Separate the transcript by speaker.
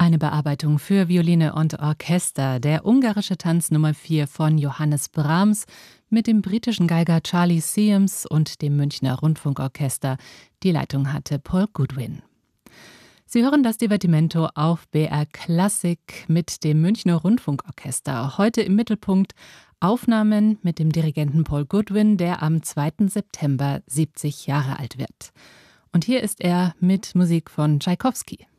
Speaker 1: Eine Bearbeitung für Violine und Orchester, der ungarische Tanz Nummer 4 von Johannes Brahms mit dem britischen Geiger Charlie Siems und dem Münchner Rundfunkorchester. Die Leitung hatte Paul Goodwin. Sie hören das Divertimento auf BR Klassik mit dem Münchner Rundfunkorchester. Heute im Mittelpunkt Aufnahmen mit dem Dirigenten Paul Goodwin, der am 2. September 70 Jahre alt wird. Und hier ist er mit Musik von Tschaikowski.